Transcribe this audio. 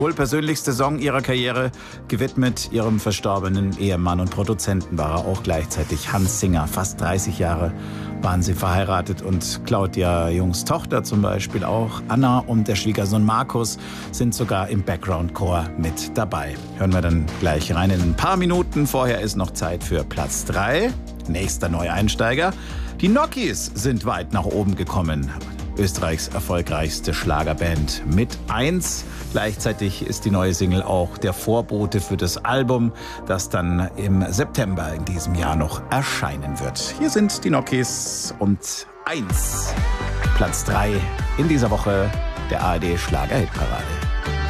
Wohl persönlichste Song ihrer Karriere, gewidmet ihrem verstorbenen Ehemann und Produzenten war er auch gleichzeitig, Hans Singer. Fast 30 Jahre waren sie verheiratet und Claudia Jungs Tochter zum Beispiel auch. Anna und der Schwiegersohn Markus sind sogar im Background-Chor mit dabei. Hören wir dann gleich rein in ein paar Minuten. Vorher ist noch Zeit für Platz 3. Nächster Neueinsteiger. Die Nokis sind weit nach oben gekommen. Österreichs erfolgreichste Schlagerband mit 1. Gleichzeitig ist die neue Single auch der Vorbote für das Album, das dann im September in diesem Jahr noch erscheinen wird. Hier sind die Nokis und 1. Platz 3 in dieser Woche der ARD Schlager-Hitparade.